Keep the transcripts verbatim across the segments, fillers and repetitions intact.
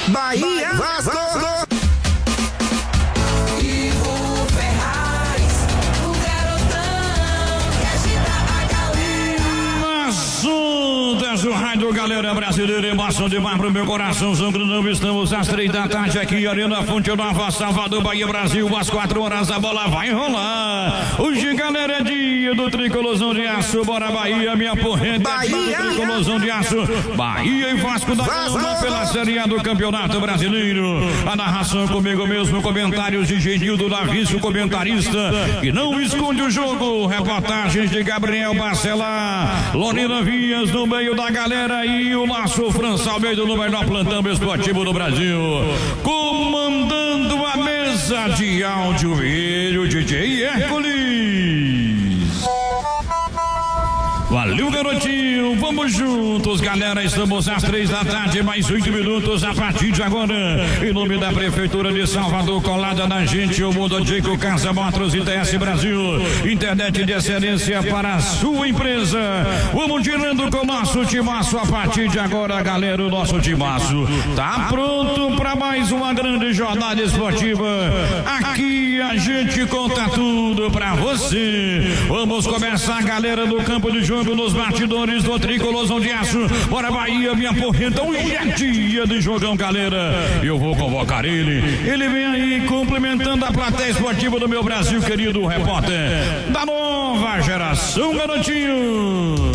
Bahia, Vasco. Ivo Ferraz, o garotão que agita a galera. Assuntas do rádio, galera brasileira, emoção demais pro meu coração, São Bruno, estamos às três da tarde aqui, Arena Fonte Nova, Salvador, Bahia, Brasil, às quatro horas a bola vai rolar. Hoje, galera, é dia do Tricolorzão de Aço, bora Bahia, minha porreta, é dia do Tricolorzão de Aço, Bahia e Vasco da Gama pela Série A do Campeonato Brasileiro. A narração comigo mesmo, comentários de Genildo Davício, comentarista que não esconde o jogo, reportagens de Gabriel Bacelar, Lorena Vias no meio da galera e o Laço França Almeida no melhor plantão esportivo do Brasil, comandando a mesa de áudio vídeo, D J Hércules. Valeu, garotinho, vamos juntos, galera, estamos às três da tarde, mais oito minutos a partir de agora, em nome da Prefeitura de Salvador, colada na gente, o Mundo Dico, Casa Motors e T S Brasil, internet de excelência para a sua empresa. Vamos tirando com o nosso timaço a partir de agora, galera, o nosso timaço tá pronto para mais uma grande jornada esportiva. Aqui a gente conta tudo para você. Vamos começar, galera, do campo de jogo, nos bastidores do Tricolorzão de Aço. Bora Bahia, minha porreta, hoje é dia de jogão, galera. Eu vou convocar ele. Ele vem aí complementando a plateia esportiva do meu Brasil, querido repórter da nova geração, garotinho.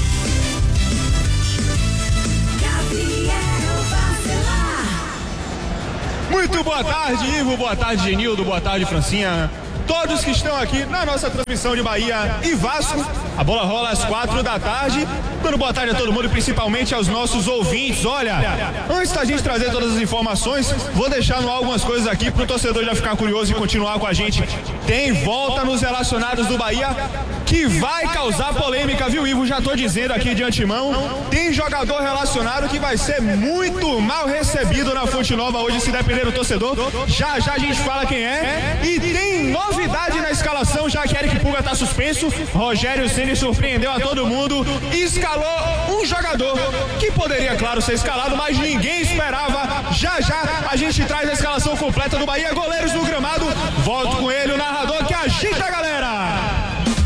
Muito boa tarde, Ivo, boa tarde, Genildo, boa tarde, Francinha. Todos que estão aqui na nossa transmissão de Bahia e Vasco. A bola rola às quatro da tarde. Dando boa tarde a todo mundo e principalmente aos nossos ouvintes. Olha, antes da gente trazer todas as informações, vou deixar no ar algumas coisas aqui para o torcedor já ficar curioso e continuar com a gente. Tem volta nos relacionados do Bahia que vai causar polêmica, viu, Ivo? Já tô dizendo aqui de antemão. Tem jogador relacionado que vai ser muito mal recebido na Fonte Nova hoje, se depender do torcedor. Já já a gente fala quem é. E tem novidade na escalação, já que Eric Puga tá suspenso. Rogério Ceni surpreendeu a todo mundo e escalou um jogador que poderia, claro, ser escalado, mas ninguém esperava. Já já a gente traz a escalação completa do Bahia. Goleiros no gramado. Volto com ele, o narrador que agita a galera.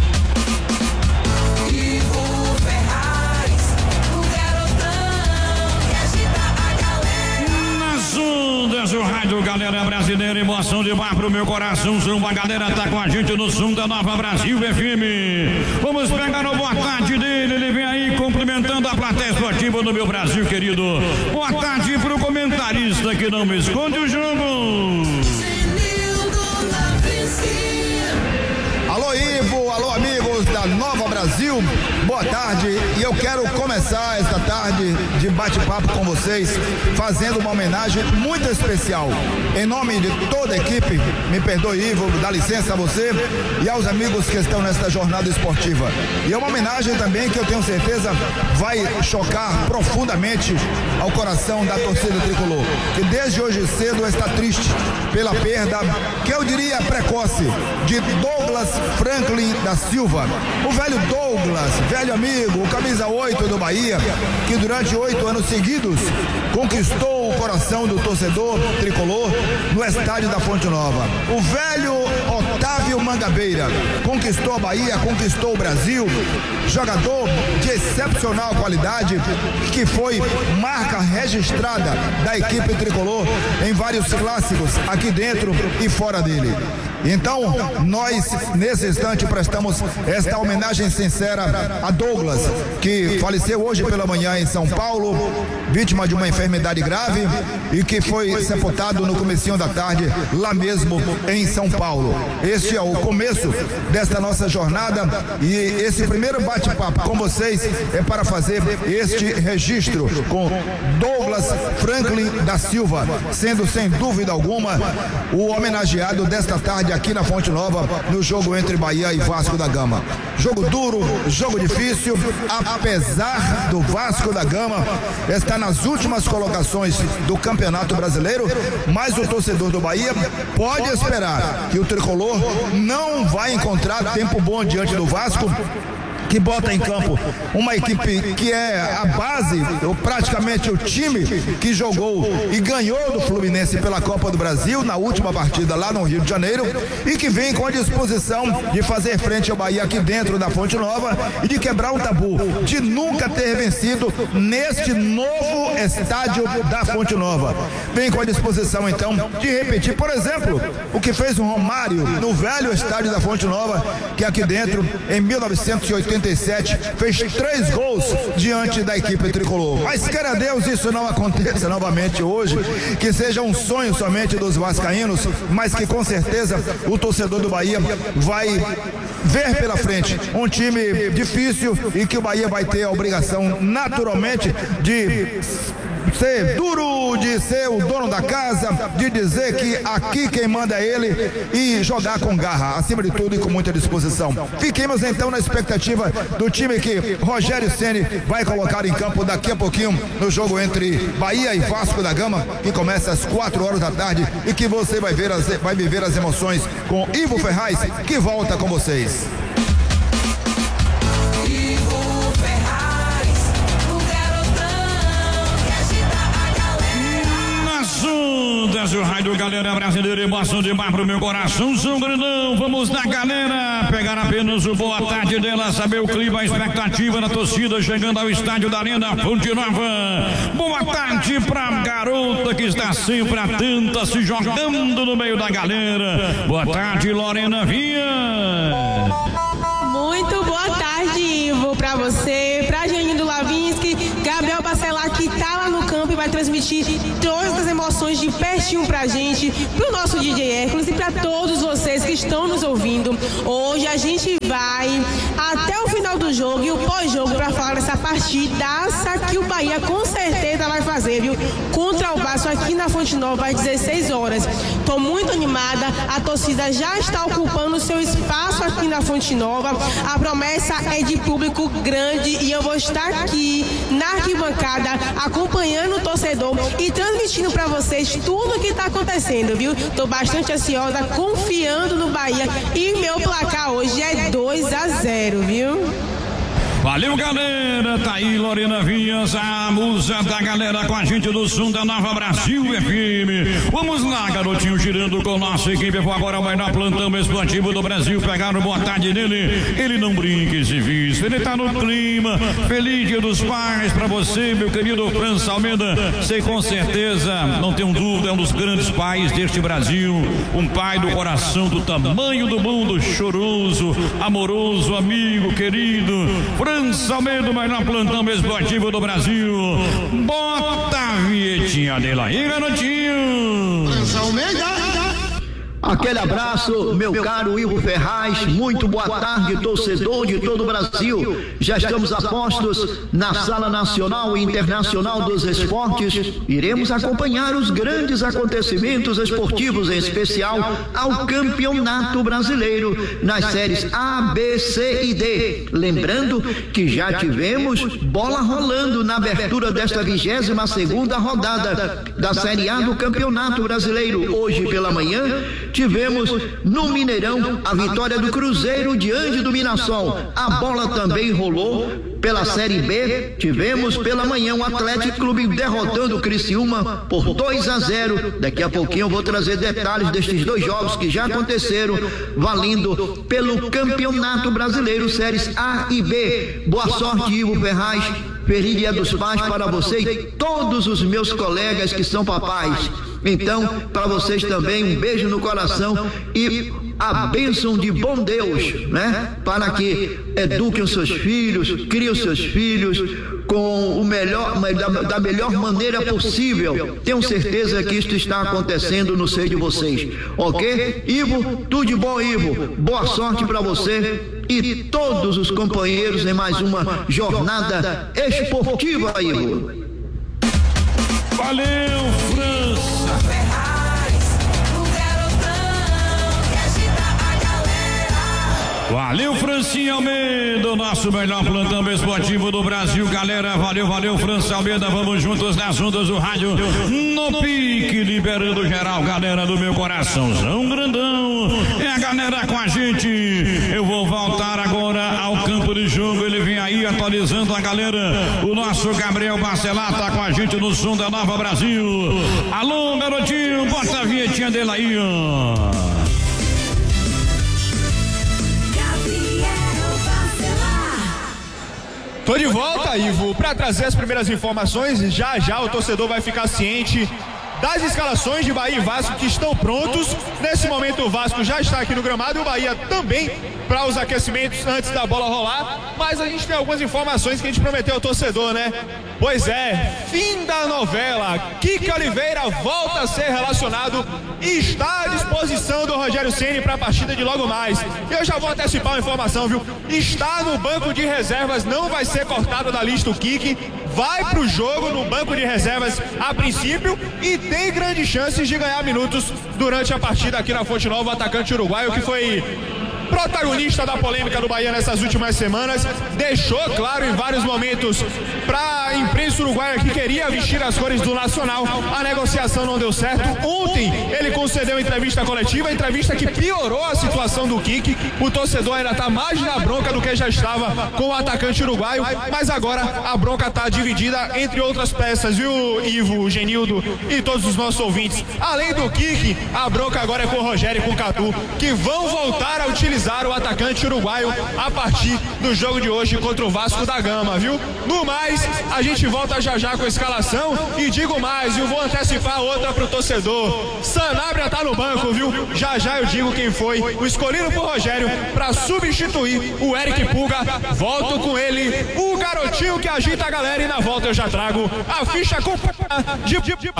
O rádio, galera brasileira, emoção de bar pro meu coração, São, a galera tá com a gente no som da Nova Brasil F M. Vamos pegar o boa tarde dele, ele vem aí cumprimentando a plateia esportiva do meu Brasil, querido. Boa tarde pro comentarista que não me esconde o jogo. Alô, Ivo, alô, amigos da Nova Brasil, boa tarde. E eu quero começar esta tarde de bate-papo com vocês fazendo uma homenagem muito especial. Em nome de toda a equipe, me perdoe, Ivo, dá licença a você e aos amigos que estão nesta jornada esportiva. E é uma homenagem também que eu tenho certeza vai chocar profundamente ao coração da torcida tricolor, que desde hoje cedo está triste pela perda, que eu diria precoce, de Douglas Franklin da Silva. O velho Douglas, velho amigo, o camisa oito do Bahia, que durante oito anos seguidos conquistou o coração do torcedor tricolor no estádio da Fonte Nova. O velho Otávio Mangabeira conquistou a Bahia, conquistou o Brasil, jogador de excepcional qualidade, que foi marca registrada da equipe tricolor em vários clássicos aqui dentro e fora dele. Então, nós nesse instante prestamos esta homenagem sincera a Douglas, que faleceu hoje pela manhã em São Paulo, vítima de uma enfermidade grave e que foi sepultado no comecinho da tarde lá mesmo em São Paulo. Este é o começo desta nossa jornada e esse primeiro bate-papo com vocês é para fazer este registro com Douglas Franklin da Silva, sendo sem dúvida alguma o homenageado desta tarde aqui na Fonte Nova, no jogo entre Bahia e Vasco da Gama. Jogo duro, jogo difícil, apesar do Vasco da Gama estar nas últimas colocações do Campeonato Brasileiro, mas o torcedor do Bahia pode esperar que o tricolor não vai encontrar tempo bom diante do Vasco, que bota em campo uma equipe que é a base, ou praticamente o time que jogou e ganhou do Fluminense pela Copa do Brasil na última partida lá no Rio de Janeiro, e que vem com a disposição de fazer frente ao Bahia aqui dentro da Fonte Nova e de quebrar o tabu de nunca ter vencido neste novo estádio da Fonte Nova. Vem com a disposição então de repetir, por exemplo, o que fez o Romário no velho estádio da Fonte Nova, que aqui dentro em mil novecentos e oitenta e sete fez três gols diante da equipe tricolor. Mas queira Deus isso não aconteça novamente hoje, que seja um sonho somente dos vascaínos, mas que com certeza o torcedor do Bahia vai ver pela frente um time difícil e que o Bahia vai ter a obrigação naturalmente de ser duro, de ser o dono da casa, de dizer que aqui quem manda é ele e jogar com garra, acima de tudo e com muita disposição. Fiquemos então na expectativa do time que Rogério Ceni vai colocar em campo daqui a pouquinho no jogo entre Bahia e Vasco da Gama, que começa às quatro horas da tarde e que você vai ver as, vai viver as emoções com Ivo Ferraz, que volta com vocês. O raio, galera brasileira, emoção demais pro meu coração, São Grandão, vamos na galera, pegar apenas o boa tarde dela, saber o clima, a expectativa da torcida chegando ao estádio da Arena Fonte Nova. Boa tarde pra garota que está sempre atenta, se jogando no meio da galera. Boa tarde, Lorena Vinha. Muito boa tarde, Ivo, pra você, pra Janino Lavinsky, Gabriel Bacelar, que tá lá no campo e vai transmitir todas as emoções de pertinho pra gente, pro nosso D J Hércules e pra todos vocês que estão nos ouvindo. Hoje a gente vai até o final do jogo e o pós-jogo pra falar dessa partidaça que o Bahia com certeza vai fazer, viu? Contra o Vasco aqui na Fonte Nova às dezesseis horas. Tô muito animada, a torcida já está ocupando o seu espaço aqui na Fonte Nova. A promessa é de público grande e eu vou estar aqui na arquibancada acompanhando o torcedor e transmitindo para vocês tudo o que está acontecendo, viu? Tô bastante ansiosa, confiando no Bahia e meu placar hoje é dois a zero, viu? Valeu, galera, tá aí Lorena Vinhas, a musa da galera com a gente do som da Nova Brasil F M. Vamos lá, garotinho, girando com nossa equipe. Agora vai na plantão esportivo do Brasil, pegaram boa tarde nele. Ele não brinca esse visto, ele tá no clima. Feliz Dia dos Pais pra você, meu querido França Almeida. Sei com certeza, não tenho dúvida, é um dos grandes pais deste Brasil. Um pai do coração do tamanho do mundo, choroso, amoroso, amigo, querido. França Almeida, mas na plantão esportivo do Brasil. Bota a vietinha dele aí, garotinho. França Almeida. Aquele abraço, meu caro Ivo Ferraz, muito boa tarde, torcedor de todo o Brasil. Já estamos a postos na Sala Nacional e Internacional dos Esportes. Iremos acompanhar os grandes acontecimentos esportivos, em especial ao Campeonato Brasileiro, nas séries A, B, C e D. Lembrando que já tivemos bola rolando na abertura desta vigésima segunda rodada da Série A do Campeonato Brasileiro. Hoje pela manhã, tivemos no Mineirão a vitória do Cruzeiro diante do Mirassol. A bola também rolou pela Série B. Tivemos pela manhã o Atlético Clube derrotando o Criciúma por dois a zero. Daqui a pouquinho eu vou trazer detalhes destes dois jogos que já aconteceram, valendo pelo Campeonato Brasileiro séries A e B. Boa sorte, Ivo Ferraz. Feliz Dia dos Pais para você e todos os meus colegas que são papais. Então, para vocês também, um beijo no coração e a bênção de bom Deus, né? Para que eduquem os seus filhos, criem os seus filhos com o melhor, da, da melhor maneira possível. Tenho certeza que isso está acontecendo no seio de vocês, ok? Ivo, tudo de bom, Ivo. Boa sorte para você e todos os companheiros em mais uma jornada esportiva, Ivo. Valeu, França. Valeu, Francinha Almeida, o nosso melhor plantão esportivo do Brasil, galera. Valeu, valeu, França Almeida. Vamos juntos nas ondas do rádio, no pique, liberando geral, galera do meu coraçãozão grandão. É a galera com a gente. Eu vou voltar agora ao campo de jogo. Ele vem aí atualizando a galera. O nosso Gabriel Bacelar tá com a gente no som da Nova Brasil. Alô, garotinho, bota a vinhetinha dele aí, ó. Tô de volta, Ivo, para trazer as primeiras informações. Já já o torcedor vai ficar ciente das escalações de Bahia e Vasco que estão prontos. Nesse momento o Vasco já está aqui no gramado e o Bahia também para os aquecimentos antes da bola rolar. Mas a gente tem algumas informações que a gente prometeu ao torcedor, né? Pois é, fim da novela. Kiki Oliveira volta a ser relacionado e está à disposição do Rogério Ceni para a partida de logo mais. Eu já vou antecipar uma informação, viu? Está no banco de reservas, não vai ser cortado da lista o Kiki. Vai para o jogo no banco de reservas a princípio e tem grandes chances de ganhar minutos durante a partida aqui na Fonte Nova. O atacante uruguaio que foi protagonista da polêmica do Bahia nessas últimas semanas, deixou claro em vários momentos para a imprensa uruguaia que queria vestir as cores do Nacional. A negociação não deu certo. Ontem ele concedeu entrevista coletiva, entrevista que piorou a situação do Kiki. O torcedor ainda está mais na bronca do que já estava com o atacante uruguaio, mas agora a bronca está dividida entre outras peças, viu, Ivo, Genildo e todos os nossos ouvintes. Além do Kiki, a bronca agora é com o Rogério e com o Catu, que vão voltar a utilizar o atacante uruguaio a partir do jogo de hoje contra o Vasco da Gama, viu? No mais, a gente volta já já com a escalação e digo mais, eu vou antecipar outra pro torcedor. Sanabria tá no banco, viu? Já já eu digo quem foi o escolhido por Rogério para substituir o Eric Pulga. Volto com ele, o garotinho que agita a galera, e na volta eu já trago a ficha completa de... de, de...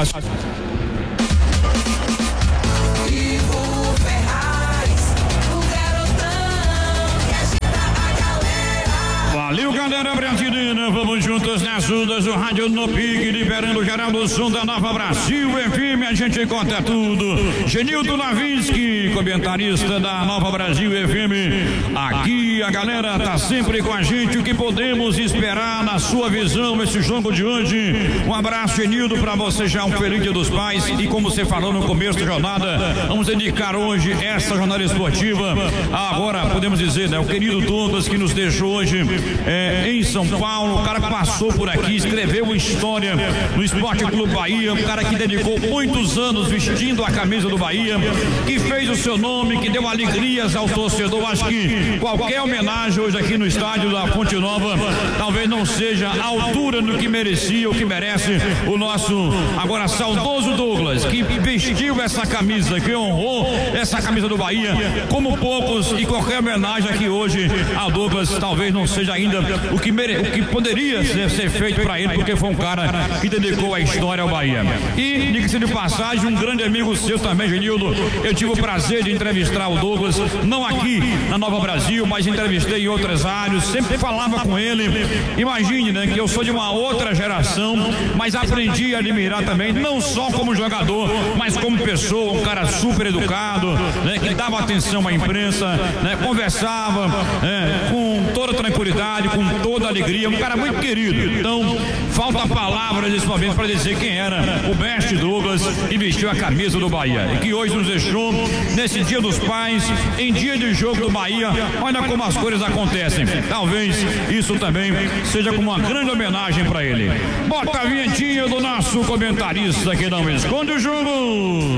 Valeu, galera brasileira, vamos juntos nas ondas do rádio no pique, liberando geral do som da Nova Brasil F M, a gente conta tudo. Genildo Lavinsky, comentarista da Nova Brasil F M, aqui a galera tá sempre com a gente. O que podemos esperar na sua visão esse jogo de hoje? Um abraço, Genildo, para você, já um feliz Dia dos Pais, e como você falou no começo da jornada, vamos dedicar hoje essa jornada esportiva. Agora podemos dizer, né, o querido Douglas, que nos deixou hoje É, em São Paulo, o cara que passou por aqui, escreveu história no Esporte Clube Bahia, um cara que dedicou muitos anos vestindo a camisa do Bahia, que fez o seu nome, que deu alegrias ao torcedor. Acho que qualquer homenagem hoje aqui no estádio da Fonte Nova talvez não seja a altura do que merecia, o que merece o nosso agora saudoso Douglas, que vestiu essa camisa, que honrou essa camisa do Bahia como poucos, e qualquer homenagem aqui hoje ao Douglas talvez não seja ainda o que, mere... o que poderia ser, ser feito para ele, porque foi um cara que dedicou a história ao Bahia. E, diga-se de passagem, um grande amigo seu também, Genildo. Eu tive o prazer de entrevistar o Douglas, não aqui na Nova Brasil, mas entrevistei em outras áreas, sempre falava com ele. Imagine, né, que eu sou de uma outra geração, mas aprendi a admirar também, não só como jogador, mas como pessoa, um cara super educado, né, que dava atenção à imprensa, né, conversava né, com toda tranquilidade, com toda alegria, um cara muito querido. Então, falta palavras nesse momento para dizer quem era o mestre Douglas, que vestiu a camisa do Bahia e que hoje nos deixou nesse Dia dos Pais, em dia de jogo do Bahia. Olha como as coisas acontecem. Talvez isso também seja como uma grande homenagem para ele. Bota a vinhetinha do nosso comentarista que não esconde o jogo.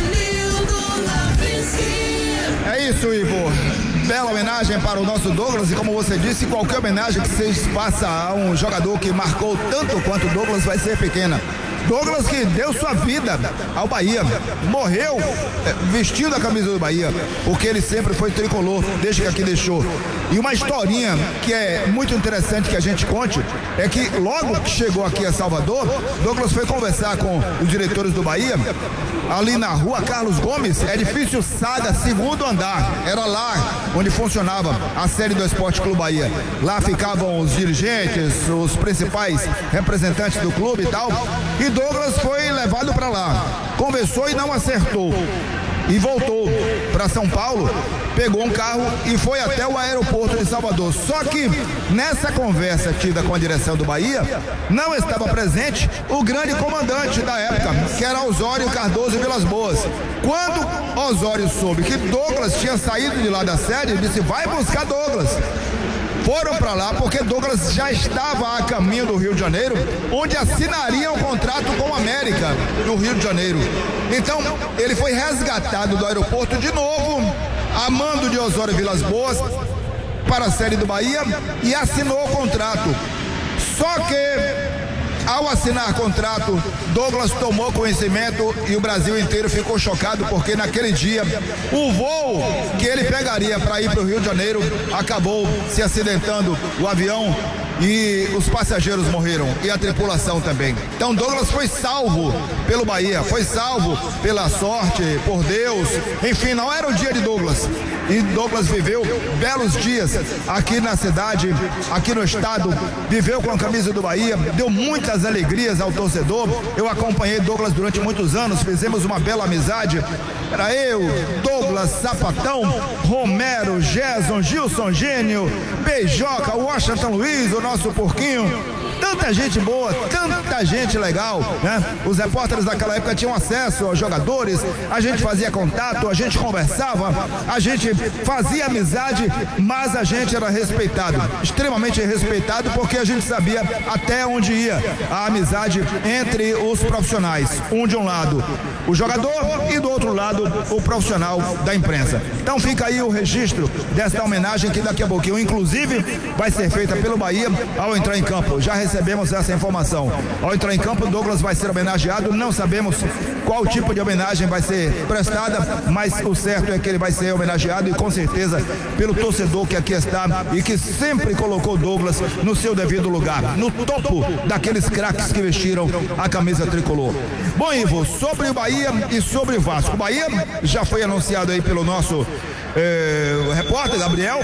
É isso, Ivo. Bela homenagem para o nosso Douglas, e como você disse, qualquer homenagem que se faça a um jogador que marcou tanto quanto o Douglas vai ser pequena. Douglas, que deu sua vida ao Bahia, morreu vestindo a camisa do Bahia, porque ele sempre foi tricolor, desde que aqui deixou. E uma historinha que é muito interessante que a gente conte, é que logo que chegou aqui a Salvador, Douglas foi conversar com os diretores do Bahia, ali na rua Carlos Gomes, edifício Saga, segundo andar. Era lá onde funcionava a sede do Esporte Clube Bahia. Lá ficavam os dirigentes, os principais representantes do clube e tal. E Douglas foi levado para lá, conversou e não acertou, e voltou para São Paulo, pegou um carro e foi até o aeroporto de Salvador. Só que nessa conversa tida com a direção do Bahia, não estava presente o grande comandante da época, que era Osório Cardoso Vilas Boas. Quando Osório soube que Douglas tinha saído de lá da sede, ele disse: vai buscar Douglas. Foram para lá porque Douglas já estava a caminho do Rio de Janeiro, onde assinaria um contrato com o América do Rio de Janeiro. Então, ele foi resgatado do aeroporto de novo, a mando de Osório Vilas Boas, para a sede do Bahia, e assinou o contrato. Só que, ao assinar contrato, Douglas tomou conhecimento e o Brasil inteiro ficou chocado, porque naquele dia o voo que ele pegaria para ir para o Rio de Janeiro acabou se acidentando, o avião, e os passageiros morreram e a tripulação também. Então Douglas foi salvo pelo Bahia, foi salvo pela sorte, por Deus, enfim, não era o dia de Douglas. E Douglas viveu belos dias aqui na cidade, aqui no estado, viveu com a camisa do Bahia, deu muitas alegrias ao torcedor. Eu acompanhei Douglas durante muitos anos, fizemos uma bela amizade. Era eu, Douglas, Sapatão, Romero, Gerson, Gilson Gênio, Beijoca, Washington Luiz, o nosso porquinho. Tanta gente boa, tanta gente legal, né? Os repórteres daquela época tinham acesso aos jogadores, a gente fazia contato, a gente conversava, a gente fazia amizade, mas a gente era respeitado, extremamente respeitado, porque a gente sabia até onde ia a amizade entre os profissionais. Um de um lado, o jogador, e do outro lado, o profissional da imprensa. Então fica aí o registro desta homenagem que daqui a pouquinho, inclusive, vai ser feita pelo Bahia ao entrar em campo. Já recebemos essa informação. Ao entrar em campo, Douglas vai ser homenageado. Não sabemos qual tipo de homenagem vai ser prestada, mas o certo é que ele vai ser homenageado, e com certeza pelo torcedor que aqui está e que sempre colocou Douglas no seu devido lugar, no topo daqueles craques que vestiram a camisa tricolor. Bom, Ivo, sobre o Bahia e sobre o Vasco. O Bahia já foi anunciado aí pelo nosso eh, repórter Gabriel,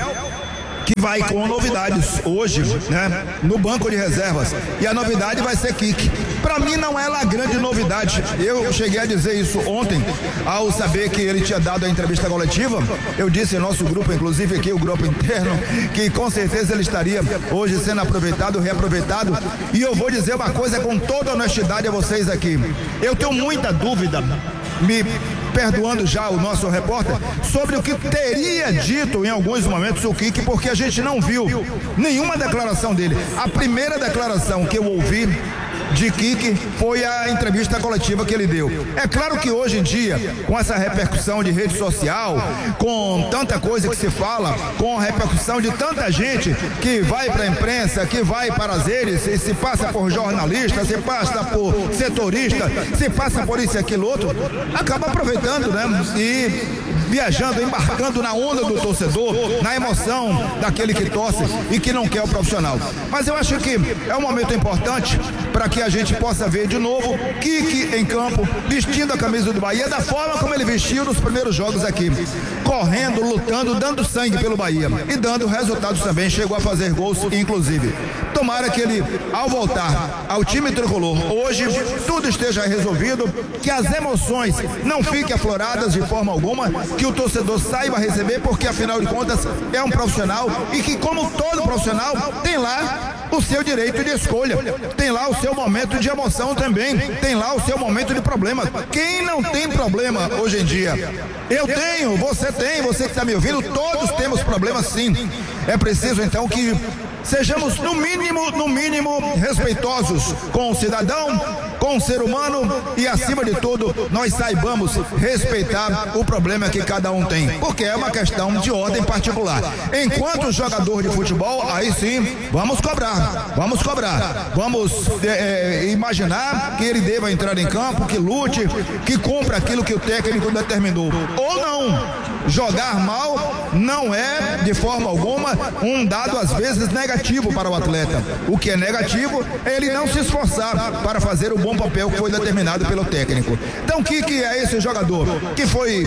que vai com novidades hoje, né, no banco de reservas, e a novidade vai ser Kik. Para mim não é lá grande novidade. Eu cheguei a dizer isso ontem, ao saber que ele tinha dado a entrevista coletiva. Eu disse em nosso grupo, inclusive aqui o grupo interno, que com certeza ele estaria hoje sendo aproveitado, reaproveitado. E eu vou dizer uma coisa com toda honestidade a vocês aqui: eu tenho muita dúvida, me perdoando já o nosso repórter, sobre o que teria dito em alguns momentos o Kik, porque a gente não viu nenhuma declaração dele. A primeira declaração que eu ouvi de Kik foi a entrevista coletiva que ele deu. É claro que hoje em dia, com essa repercussão de rede social, com tanta coisa que se fala, com a repercussão de tanta gente que vai para a imprensa, que vai para as redes, e se passa por jornalista, se passa por setorista, se passa por isso e aquilo outro, acaba aproveitando, né? E viajando, embarcando na onda do torcedor, na emoção daquele que torce e que não quer o profissional. Mas eu acho que é um momento importante para que a gente possa ver de novo Kik em campo, vestindo a camisa do Bahia da forma como ele vestiu nos primeiros jogos aqui, correndo, lutando, dando sangue pelo Bahia e dando resultados também. Chegou a fazer gols, inclusive. Tomara que ele, ao voltar ao time tricolor hoje, tudo esteja resolvido, que as emoções não fiquem afloradas de forma alguma, que o torcedor saiba receber, porque afinal de contas é um profissional, e que, como todo profissional, tem lá o seu direito de escolha, tem lá o seu momento de emoção também, tem lá o seu momento de problema. Quem não tem problema hoje em dia? Eu tenho, você tem, você que está me ouvindo, todos temos problemas, sim. É preciso então que sejamos no mínimo, no mínimo respeitosos com o cidadão, com o ser humano, e acima de tudo nós saibamos respeitar o problema que cada um tem, porque é uma questão de ordem particular. Enquanto jogador de futebol, aí sim, vamos cobrar, vamos cobrar, vamos é, imaginar que ele deva entrar em campo, que lute, que cumpra aquilo que o técnico determinou, ou não. Jogar mal não é, de forma alguma, um dado às vezes negativo para o atleta. O que é negativo é ele não se esforçar para fazer o bom papel que foi determinado pelo técnico. Então, Kik é esse jogador que foi,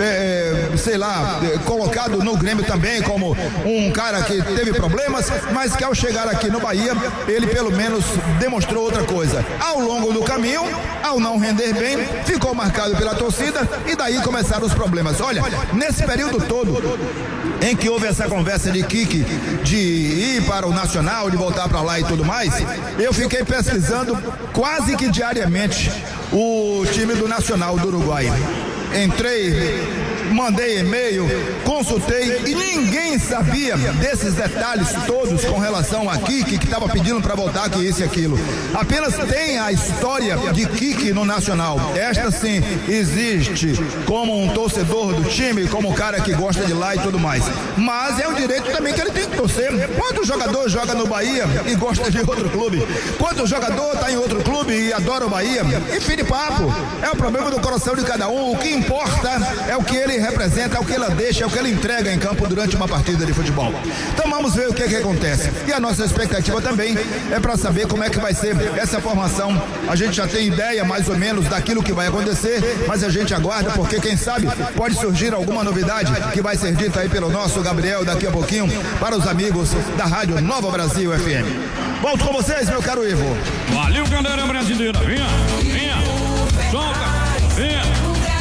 é, sei lá, colocado no Grêmio também como um cara que teve problemas, mas que ao chegar aqui no Bahia, ele pelo menos demonstrou outra coisa. Ao longo do caminho, ao não render bem, ficou marcado pela torcida e daí começaram os problemas. Olha, nesse período todo em que houve essa conversa de Kiki de ir para o Nacional, de voltar para lá e tudo mais, eu fiquei pesquisando quase que diariamente o time do Nacional do Uruguai. Entrei, mandei e-mail, consultei e ninguém sabia desses detalhes todos com relação a Kiki, que estava pedindo para voltar, que isso e aquilo. Apenas tem a história de Kiki no Nacional. Esta sim existe como um torcedor do time, como um cara que gosta de ir lá e tudo mais. Mas é um direito também que ele tem que torcer. Quanto jogador joga no Bahia e gosta de outro clube? Quanto jogador está em outro clube e adora o Bahia? E fim de papo. É o problema do coração de cada um. O que importa é o que ele representa, é o que ele deixa, é o que ele entrega em campo durante uma partida de futebol. Então vamos ver o que, que acontece. E a nossa expectativa também é para saber como é que vai ser essa formação. A gente já tem ideia mais ou menos daquilo que vai acontecer, mas a gente aguarda porque quem sabe pode surgir alguma novidade que vai ser dita aí pelo nosso Gabriel daqui a pouquinho para os amigos da Rádio Nova Brasil F M. Volto com vocês, meu caro Ivo. Valeu, galera brasileira. Vinha, vinha, solta, vinha.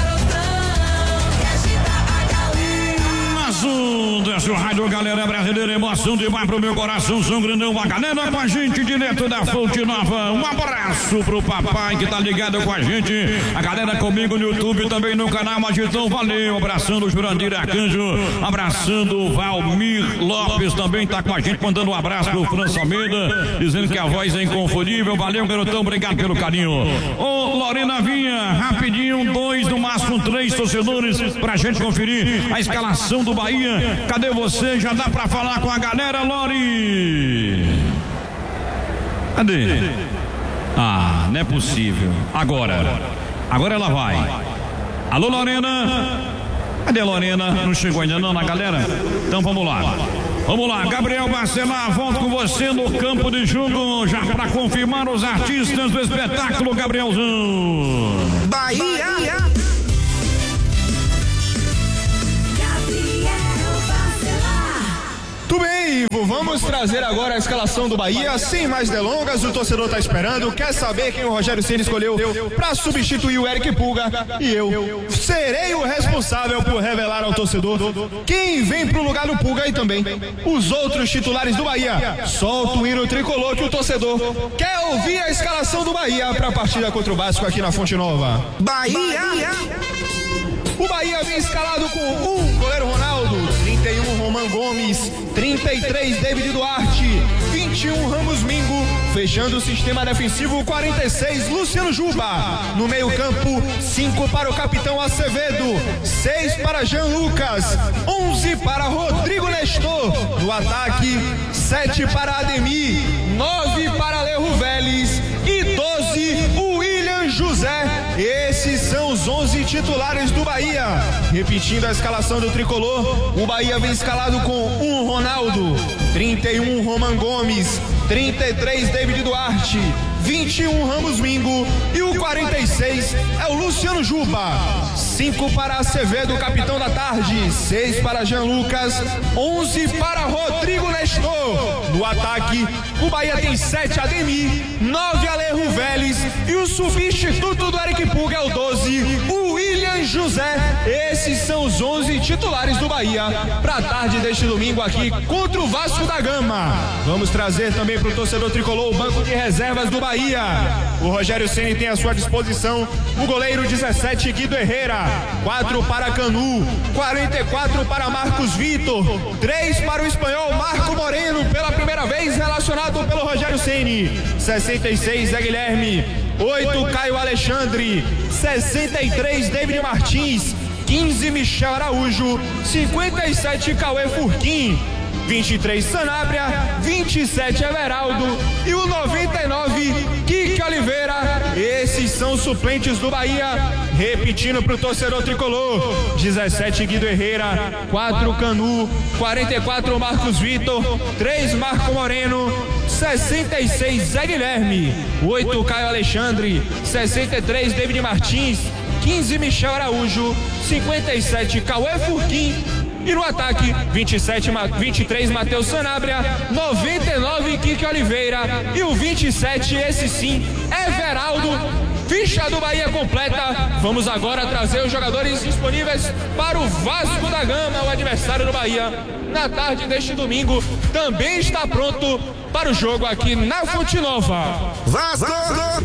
Desce o rádio, galera brasileira, emoção demais pro meu coração, São Grandão, a galera com a gente direto da Fonte Nova. Um abraço pro papai que tá ligado com a gente, a galera comigo no YouTube, também no canal Magitão, valeu, abraçando o Jurandir Arcanjo, abraçando o Valmir Lopes, também tá com a gente, mandando um abraço pro França Almeida, dizendo que a voz é inconfundível, valeu, garotão, obrigado pelo carinho. Ô, Lorena Vinha, rapidinho, dois, no máximo três torcedores pra gente conferir a escalação do Bahia. Cadê você? Já dá pra falar com a galera, Lori? Cadê? Ah, não é possível. Agora. Agora ela vai. Alô, Lorena? Cadê a Lorena? Não chegou ainda não na galera? Então vamos lá. Vamos lá, Gabriel Bacelar, volto com você no campo de jogo, já para confirmar os artistas do espetáculo, Gabrielzão. Bahia. Tudo bem, Ivo, vamos trazer agora a escalação do Bahia, sem mais delongas, o torcedor tá esperando, quer saber quem o Rogério Ceni escolheu para substituir o Eric Pulga, e eu serei o responsável por revelar ao torcedor quem vem pro lugar do Pulga e também os outros titulares do Bahia. Solta o hino tricolor que o torcedor quer ouvir a escalação do Bahia para a partida contra o Vasco aqui na Fonte Nova. Bahia! O Bahia vem escalado com um goleiro Ronaldo, trinta e um Roman Gomes, trinta e três David Duarte, vinte e um Ramos Mingo, fechando o sistema defensivo quarenta e seis Luciano Juba. No meio campo, cinco para o capitão Acevedo, seis para Jean Lucas, onze para Rodrigo Nestor. No ataque, sete para Ademir, nove para Lerro Vélez e doze o William José. Esses são os onze titulares do Bahia. Repetindo a escalação do tricolor, o Bahia vem escalado com um Ronaldo, trinta e um Roman Gomes, trinta e três David Duarte, vinte e um Ramos Mingo e o quarenta e seis é o Luciano Juba. cinco para Acevedo, capitão da tarde, seis para Jean Lucas, onze para Rodrigo Nestor. No ataque, o Bahia tem sete Ademir, nove Lerro Vélez e o substituto do Eric Pulga é o doze, o William José. Esses são os onze titulares do Bahia para a tarde deste domingo aqui contra o Vasco da Gama. Vamos trazer também para o torcedor tricolor o banco de reservas do Bahia. O Rogério Ceni tem à sua disposição o goleiro dezessete Guido Herrera, quatro para Canu, quarenta e quatro para Marcos Vitor, três para o espanhol Marco Moreno, pela primeira vez relacionado pelo Rogério Ceni, sessenta e seis Zé Guilherme, oito Caio Alexandre, sessenta e três David Martins, quinze Michel Araújo, cinquenta e sete Cauê Furquim, vinte e três Sanabria, vinte e sete Everaldo e o noventa e nove Kiki Oliveira. Esses são os suplentes do Bahia. Repetindo para o torcedor tricolor: dezessete Guido Herrera, quatro Canu, quarenta e quatro Marcos Vitor, três Marco Moreno, sessenta e seis Zé Guilherme, oito Caio Alexandre, sessenta e três David Martins, quinze Michel Araújo, cinquenta e sete Cauê Furquim. E no ataque, vinte e sete, vinte e três Matheus Sanabria, noventa e nove Kiki Oliveira e o vinte e sete, esse sim, Everaldo. Ficha do Bahia completa. Vamos agora trazer os jogadores disponíveis para o Vasco da Gama, o adversário do Bahia. Na tarde deste domingo, também está pronto para o jogo aqui na Fonte Nova. Vasco!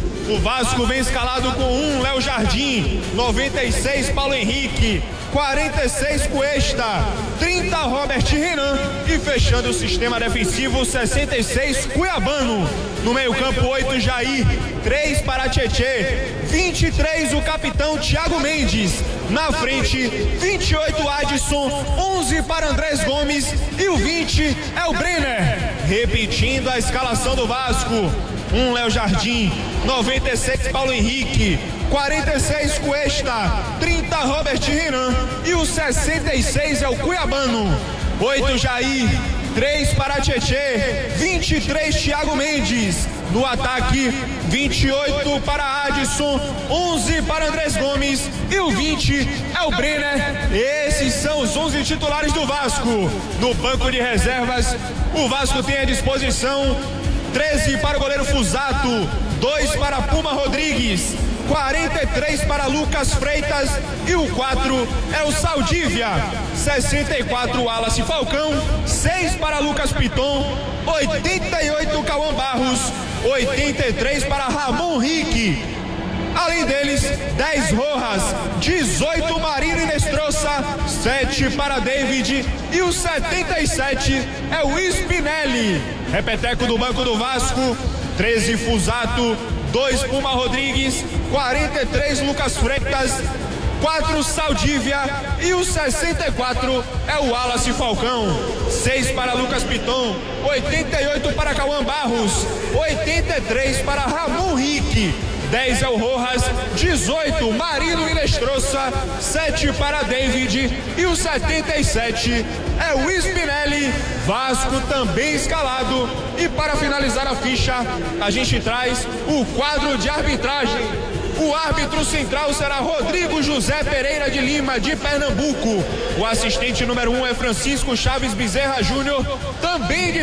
O Vasco vem escalado com um Léo Jardim, noventa e seis Paulo Henrique, quarenta e seis Cuesta, trinta Robert Renan e fechando o sistema defensivo sessenta e seis Cuiabano. No meio-campo oito Jair, três para Tietê, vinte e três o capitão Thiago Mendes. Na frente, vinte e oito Adson, onze para Andrés Gomes e o vinte é o Brenner. Repetindo a escalação do Vasco: um Léo Jardim, noventa e seis Paulo Henrique, quarenta e seis Cuesta, trinta Robert Renan e o sessenta e seis é o Cuiabano. oito Jair, três para Tietê, vinte e três Thiago Mendes. No ataque, vinte e oito para Adson, onze para Andrés Gomes e o vinte é o Brenner. Esses são os onze titulares do Vasco. No banco de reservas, o Vasco tem à disposição treze para o goleiro Fusato, dois para Puma Rodrigues, quarenta e três para Lucas Freitas e o quatro é o Saldívia, sessenta e quatro Wallace Falcão, seis para Lucas Piton, oitenta e oito Cauã Barros, oitenta e três para Ramon Rique. Além deles, dez Rojas, dezoito Marino Inestrosa, sete para David e o setenta e sete é o Spinelli. Repeteco do banco do Vasco: treze Fusato, dois Puma Rodrigues, quarenta e três Lucas Freitas, quatro Saldívia e o sessenta e quatro é o Wallace Falcão, seis para Lucas Piton, oitenta e oito para Cauã Barros, oitenta e três para Ramon Rique, dez é o Rojas, dezoito Marino Inestrosa, sete para David e o setenta e sete é o Spinelli. Vasco também escalado. E para finalizar a ficha, a gente traz o quadro de arbitragem. O árbitro central será Rodrigo José Pereira de Lima, de Pernambuco. O assistente número um é Francisco Chaves Bezerra Júnior, também de